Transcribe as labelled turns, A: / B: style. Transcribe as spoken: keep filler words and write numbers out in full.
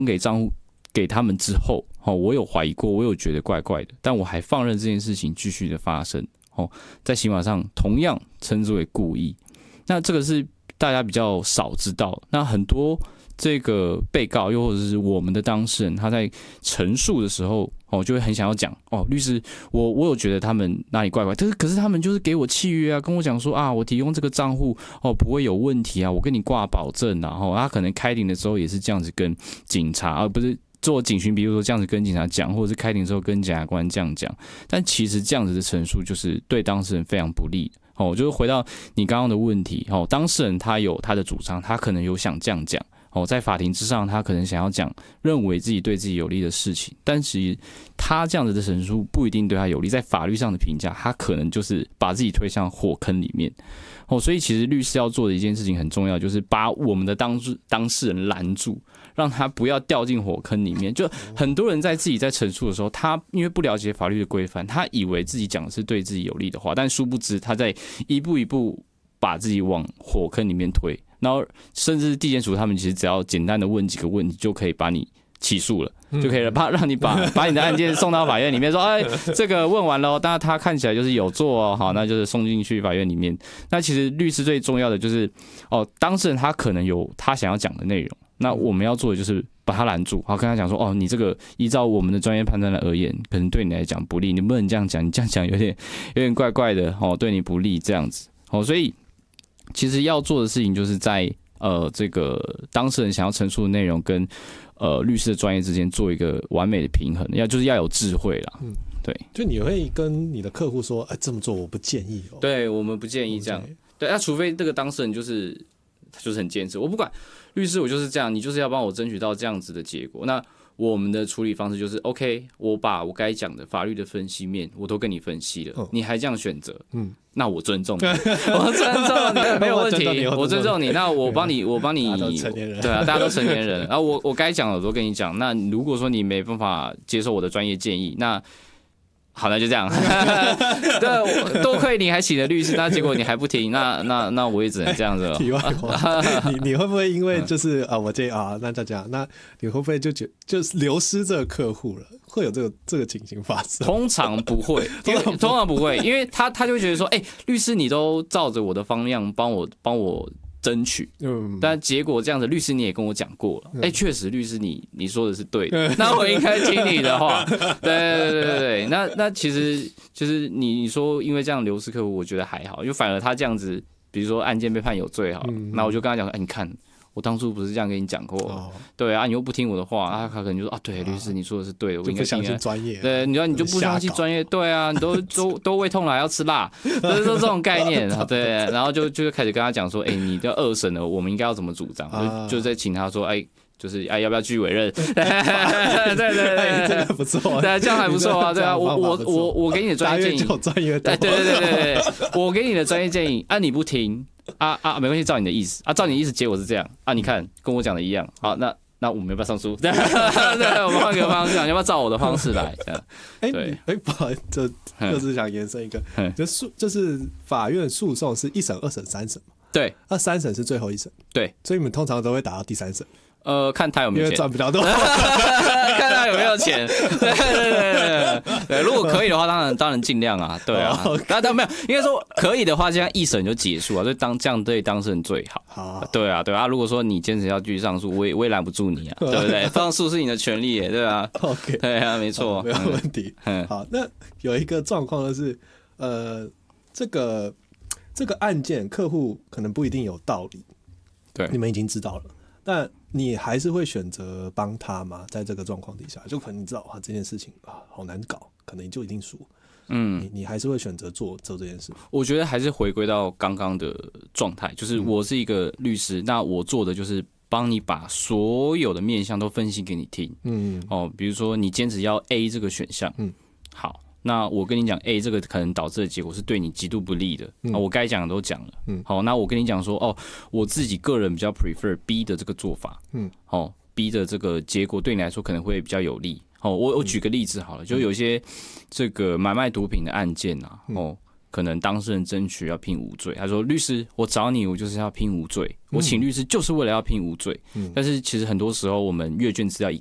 A: 给账户给他们之后，哦，我有怀疑过，我有觉得怪怪的，但我还放任这件事情继续的发生，哦，在刑法上同样称之为故意。那这个是大家比较少知道，那很多这个被告又或者是我们的当事人，他在陈述的时候，哦，就会很想要讲，哦，律师，我我有觉得他们哪里怪怪，但是可是他们就是给我契约啊，跟我讲说啊，我提供这个账户哦不会有问题啊，我跟你挂保证啊，哦，他可能开庭的时候也是这样子跟警察，而、啊、不是做警询，比如说这样子跟警察讲，或者是开庭的时候跟检察官这样讲，但其实这样子的陈述就是对当事人非常不利的。哦，就是回到你刚刚的问题，哦，当事人他有他的主张，他可能有想这样讲。哦，在法庭之上，他可能想要讲认为自己对自己有利的事情，但其实他这样子的陈述不一定对他有利。在法律上的评价，他可能就是把自己推向火坑里面。哦，所以其实律师要做的一件事情很重要，就是把我们的当当事人拦住，让他不要掉进火坑里面。就很多人在自己在陈述的时候，他因为不了解法律的规范，他以为自己讲的是对自己有利的话，但殊不知他在一步一步把自己往火坑里面推。然后，甚至地检署他们其实只要简单的问几个问题，就可以把你起诉了，就可以了，把让你把把你的案件送到法院里面，说，哎，这个问完了，但他看起来就是有做哦，好，那就是送进去法院里面。那其实律师最重要的就是，哦，当事人他可能有他想要讲的内容，那我们要做的就是把他拦住，好，跟他讲说，哦，你这个依照我们的专业判断而言，可能对你来讲不利，你不能这样讲，你这样讲有点有点怪怪的，哦，对你不利这样子，哦，所以。其实要做的事情就是在呃这个当事人想要陈述的内容跟呃律师的专业之间做一个完美的平衡，要就是要有智慧啦。嗯，对，
B: 就你会跟你的客户说，哎，这么做我不建议哦。
A: 对，我们不建议这样。对，那除非这个当事人就是他就是很坚持，我不管律师，我就是这样，你就是要帮我争取到这样子的结果。那我们的处理方式就是 OK， 我把我该讲的法律的分析面我都跟你分析了，嗯、你还这样选择，嗯，那我尊重你，我尊重你，没有问题，我尊重你。那我帮你，我帮你，对啊，大家都成年人，然后我我该讲的我都跟你讲。那如果说你没办法接受我的专业建议，那好，那就这样。对，多亏你还请了律师，那结果你还不听，那那那我也只能这样子了。
B: 题外话，你你会不会因为就是啊，我这啊，那就这样，那你会不会就觉就是流失这个客户了？会有这个这个情形发生？
A: 通常不会，因为通常不会，因为他他就会觉得说，哎、欸，律师你都照着我的方向帮我帮我。争取，嗯，但结果这样子，律师你也跟我讲过了，哎、嗯，确、欸、实，律师你你说的是对的，嗯、那我应该听你的话，对对对对对，那那其实就是你你说因为这样流失客户，我觉得还好，就反而他这样子，比如说案件被判有罪好了，那、嗯、我就跟他讲，哎、欸，你看。我当初不是这样跟你讲过、哦，对啊，你又不听我的话，啊、他可能就说啊，对，律师你说的是对的，我应该
B: 不相信专业，
A: 对，你说你就不相信专业，对啊，你都都都胃痛了还要吃辣，就是说这种概念，对，然后就就开始跟他讲说，哎、欸，你的二审了，我们应该要怎么主张，啊、就就在请他说，哎、欸。就是哎，要不要继续委任？对对对，
B: 这个不错，
A: 对，这样还不错啊，对啊，我我我我给你的专业建议，
B: 专业
A: 对对对对对，我给你的专业建议，啊你不听啊啊，没关系，照你的意思啊，照你的意思结果是这样啊，你看跟我讲的一样，好，那那我们要不要上诉？对，对，我们换个方向，要不要照我的方式来？
B: 哎，对，哎，不好意思，这就是想延伸一个，就诉就是法院诉讼是一审、二审、三审嘛，
A: 对，
B: 那三审是最后一审，
A: 对，
B: 所以你们通常都会打到第三审。
A: 呃，看他有没有钱，
B: 因为赚比较多，
A: 看他有没有钱。对对对对对，如果可以的话，当然当然尽量啊，对啊。Oh, okay. 但但没有，应该说可以的话，这样一审就结束啊，所以当这样对当事人最好。好，对啊对啊。如果说你坚持要继续上诉，我也我也拦不住你啊，对不对？上诉是你的权利耶，对啊。
B: OK，
A: 对啊，没错，
B: 没有问题。嗯，好，那有一个状况就是，呃，这个这个案件客户可能不一定有道理，
A: 对，你
B: 们已经知道了，但你还是会选择帮他吗？在这个状况底下，就可能你知道啊，这件事情啊好难搞，可能你就一定输。嗯，你你还是会选择做做这件事。
A: 我觉得还是回归到刚刚的状态，就是我是一个律师，嗯、那我做的就是帮你把所有的面向都分析给你听。嗯，哦，比如说你坚持要 A 这个选项，嗯，好。那我跟你讲 A 这个可能导致的结果是对你极度不利的，嗯、我该讲的都讲了，嗯，好，那我跟你讲说，哦，我自己个人比较 prefer B 的这个做法，嗯，好 ，B 的这个结果对你来说可能会比较有利，哦，我我举个例子好了，就有些这个买卖毒品的案件啊，哦， 可能当事人争取要拼无罪，他说律师我找你我就是要拼无罪，我请律师就是为了要拼无罪。嗯、但是其实很多时候我们阅卷资料一